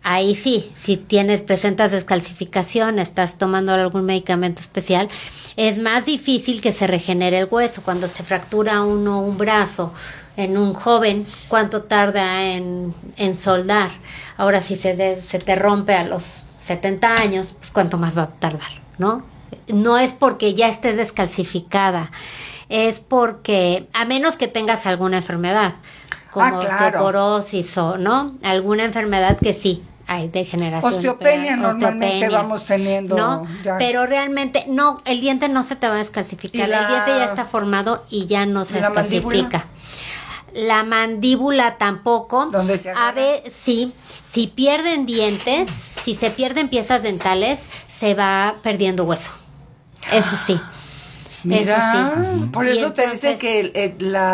ahí sí, si presentas descalcificación, estás tomando algún medicamento especial, es más difícil que se regenere el hueso. Cuando se fractura un brazo en un joven, ¿cuánto tarda en soldar? Ahora si se te rompe a los 70 años, pues cuánto más va a tardar, ¿no? No es porque ya estés descalcificada, es porque, a menos que tengas alguna enfermedad, como osteoporosis o, ¿no? Alguna enfermedad que sí hay degeneración. Osteopenia normalmente vamos teniendo. ¿No? Pero realmente, no, el diente no se te va a descalcificar. El diente ya está formado y ya no se descalcifica. La mandíbula tampoco. ¿Dónde se agarra? A ver, sí. Si pierden dientes, si se pierden piezas dentales, se va perdiendo hueso. Eso sí. Mira, eso sí. Por eso te dicen que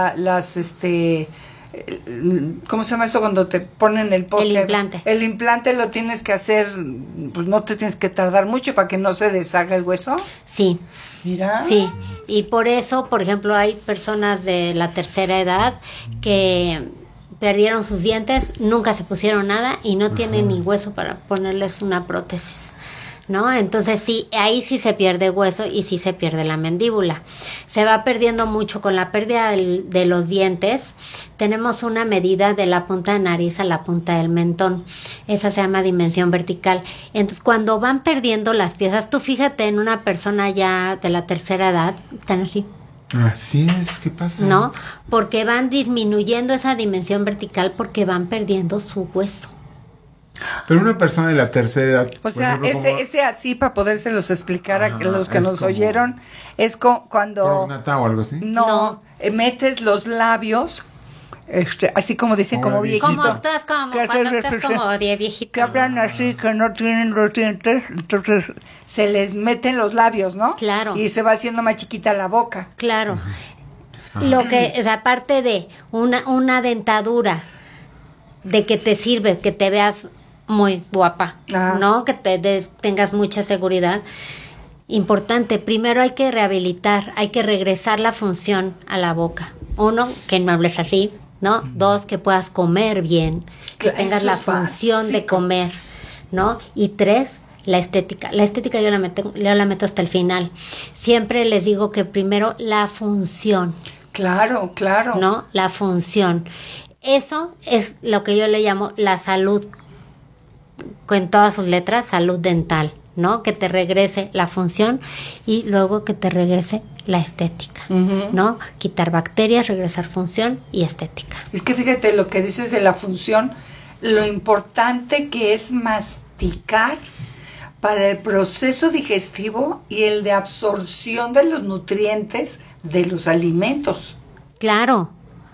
¿cómo se llama esto cuando te ponen el poste? El implante. El implante lo tienes que hacer, pues no te tienes que tardar mucho para que no se deshaga el hueso. Sí. Mira. Sí, y por eso, por ejemplo, hay personas de la tercera edad que perdieron sus dientes, nunca se pusieron nada y no tienen ni hueso para ponerles una prótesis, ¿no? Entonces sí, ahí sí se pierde hueso y sí se pierde la mandíbula. Se va perdiendo mucho con la pérdida de los dientes. Tenemos una medida de la punta de nariz a la punta del mentón. Esa se llama dimensión vertical. Entonces, cuando van perdiendo las piezas, tú fíjate en una persona ya de la tercera edad, están así. Así es, ¿qué pasa? No, porque van disminuyendo esa dimensión vertical porque van perdiendo su hueso. Pero una persona de la tercera edad... O sea, ejemplo, ese así, para podérselos explicar a los que nos oyeron, es cuando... ¿Prognata o algo así? No, metes los labios, así como dicen, como viejito. Como cuando estás como de viejito. Que hablan así, que no tienen los dientes, entonces se les meten los labios, ¿no? Claro. Y se va haciendo más chiquita la boca. Claro. Lo que es, aparte de una dentadura, de que te sirve, que te veas muy guapa, ¿no? Que tengas mucha seguridad. Importante, primero hay que rehabilitar, hay que regresar la función a la boca. 1, que no hables así, ¿no? 2, que puedas comer bien, que tengas la función de comer, ¿no? Y 3, la estética. La estética yo la meto hasta el final. Siempre les digo que primero la función. Claro, claro. ¿No? La función. Eso es lo que yo le llamo la salud, con todas sus letras, salud dental, ¿no? Que te regrese la función y luego que te regrese la estética, ¿no? Quitar bacterias, regresar función y estética. Es que fíjate lo que dices de la función, lo importante que es masticar para el proceso digestivo y el de absorción de los nutrientes de los alimentos. Claro.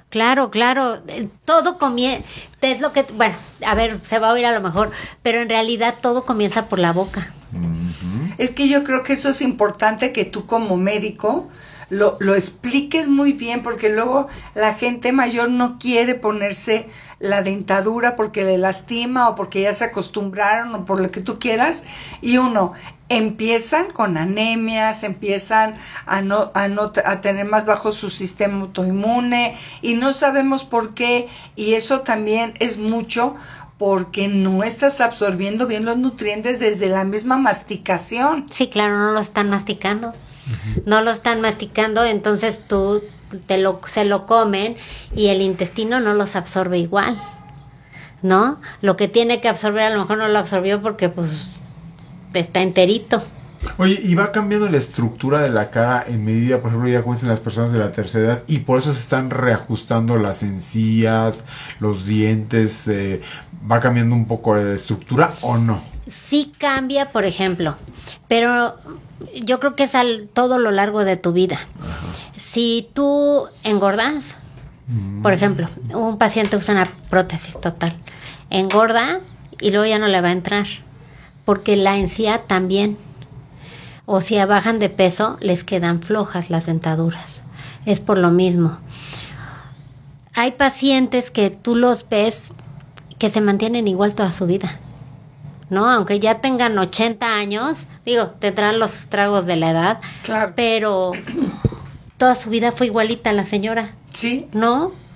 Todo comienza, es lo que, bueno, a ver, se va a oír a lo mejor, pero en realidad todo comienza por la boca. Es que yo creo que eso es importante que tú como médico lo expliques muy bien, porque luego la gente mayor no quiere ponerse la dentadura porque le lastima o porque ya se acostumbraron o por lo que tú quieras, y empiezan con anemias, empiezan a tener más bajo su sistema autoinmune y no sabemos por qué, y eso también es mucho porque no estás absorbiendo bien los nutrientes desde la misma masticación. Sí, claro, no lo están masticando. No lo están masticando, entonces se lo comen y el intestino no los absorbe igual, ¿no? Lo que tiene que absorber a lo mejor no lo absorbió porque pues está enterito. Oye, y va cambiando la estructura de la cara en medida, por ejemplo, ya como dicen las personas de la tercera edad, y por eso se están reajustando las encías, los dientes, ¿va cambiando un poco de estructura o no? Sí cambia, por ejemplo, pero yo creo que es todo lo largo de tu vida. Si tú engordas, por ejemplo, un paciente usa una prótesis total, engorda y luego ya no le va a entrar, porque la encía también. O si bajan de peso, les quedan flojas las dentaduras. Es por lo mismo. Hay pacientes que tú los ves que se mantienen igual toda su vida, ¿no? Aunque ya tengan 80 años, tendrán los estragos de la edad, claro, pero toda su vida fue igualita la señora. Sí. ¿No?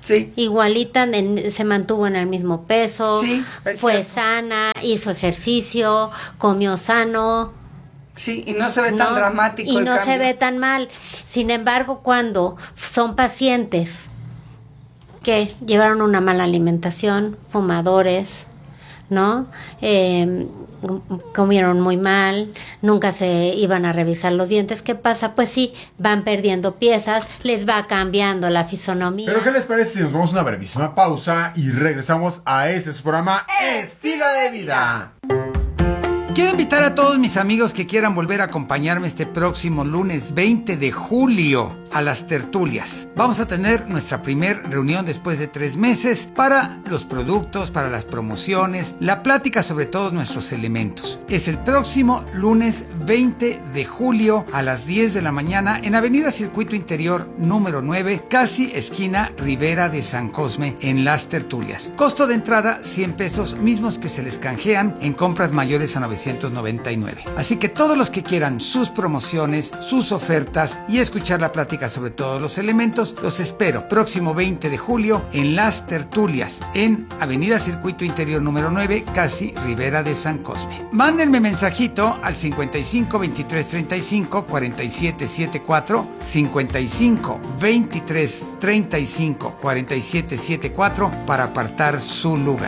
Sí. Igualita, se mantuvo en el mismo peso, Sí, es fue cierto. sana, hizo ejercicio, comió sano. Sí, y no se ve tan ¿no? dramático Y el no se cambio. ve tan mal. Sin embargo, cuando son pacientes que llevaron una mala alimentación, fumadores, ¿no? Comieron muy mal, nunca se iban a revisar los dientes. ¿Qué pasa? Pues sí, van perdiendo piezas, les va cambiando la fisonomía. Pero ¿qué les parece si nos vamos a una brevísima pausa y regresamos a su programa Estilo de Vida? Quiero invitar a todos mis amigos que quieran volver a acompañarme este próximo lunes 20 de julio a las tertulias. Vamos a tener nuestra primer reunión después de 3 meses para los productos, para las promociones, la plática sobre todos nuestros elementos. Es el próximo lunes 20 de julio a las 10 de la mañana en Avenida Circuito Interior número 9, casi esquina Ribera de San Cosme, en las tertulias. Costo de entrada 100 pesos, mismos que se les canjean en compras mayores a 999. Así que todos los que quieran sus promociones, sus ofertas y escuchar la plática sobre todos los elementos, los espero próximo 20 de julio en las tertulias en Avenida Circuito Interior número 9, casi Ribera de San Cosme. Mándenme mensajito al 55 23 35 47 74, 55 23 35 47 74 para apartar su lugar.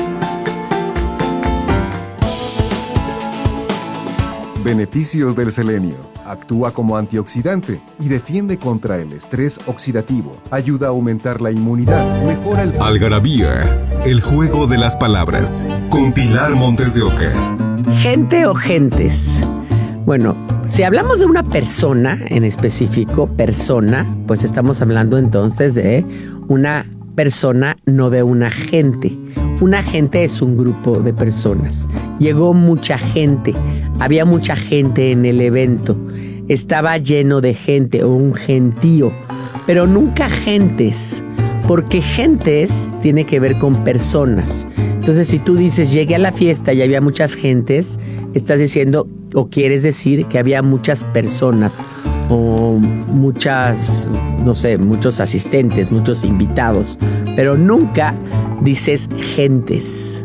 Beneficios del selenio. Actúa como antioxidante y defiende contra el estrés oxidativo. Ayuda a aumentar la inmunidad. Mejora el... Algarabía, el juego de las palabras. Con Pilar Montes de Oca. ¿Gente o gentes? Bueno, si hablamos de una persona en específico, persona, pues estamos hablando entonces de una persona, no de una gente. Una gente es un grupo de personas. Llegó mucha gente, había mucha gente en el evento, estaba lleno de gente o un gentío, pero nunca gentes, porque gentes tiene que ver con personas. Entonces, si tú dices llegué a la fiesta y había muchas gentes, estás diciendo o quieres decir que había muchas personas o muchas, no sé, muchos asistentes, muchos invitados, pero nunca dices gentes.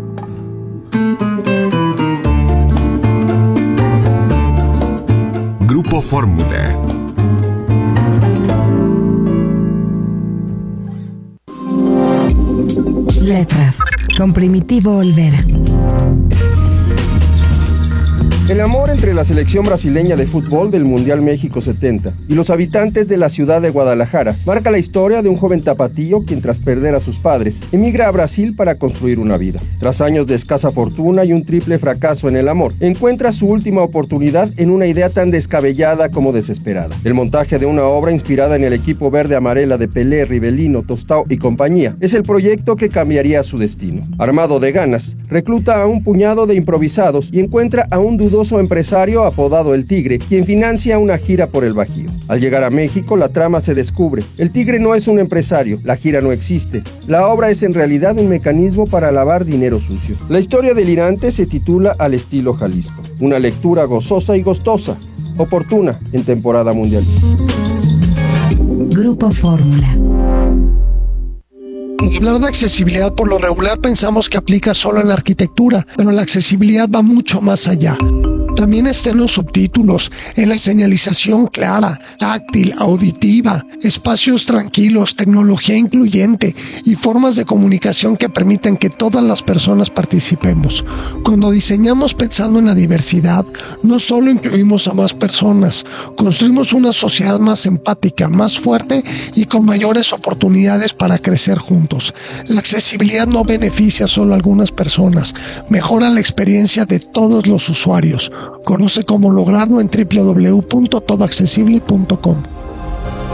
Grupo Fórmula. Letras, con Primitivo Olvera. El amor entre la selección brasileña de fútbol del Mundial México 70 y los habitantes de la ciudad de Guadalajara marca la historia de un joven tapatío quien, tras perder a sus padres, emigra a Brasil para construir una vida. Tras años de escasa fortuna y un triple fracaso en el amor, encuentra su última oportunidad en una idea tan descabellada como desesperada: el montaje de una obra inspirada en el equipo verde-amarela de Pelé, Rivelino, Tostao y compañía. Es el proyecto que cambiaría su destino. Armado de ganas, recluta a un puñado de improvisados y encuentra a un dudoso empresario apodado El Tigre, quien financia una gira por el Bajío. Al llegar a México, la trama se descubre. El Tigre no es un empresario, la gira no existe. La obra es en realidad un mecanismo para lavar dinero sucio. La historia delirante se titula Al estilo Jalisco. Una lectura gozosa y gustosa, oportuna en temporada mundialista. Grupo Fórmula. Hablar de accesibilidad por lo regular pensamos que aplica solo en la arquitectura, pero la accesibilidad va mucho más allá. También está en los subtítulos, en la señalización clara, táctil, auditiva, espacios tranquilos, tecnología incluyente y formas de comunicación que permiten que todas las personas participemos. Cuando diseñamos pensando en la diversidad, no solo incluimos a más personas, construimos una sociedad más empática, más fuerte y con mayores oportunidades para crecer juntos. La accesibilidad no beneficia solo a algunas personas, mejora la experiencia de todos los usuarios. Conoce cómo lograrlo en www.todoaccesible.com.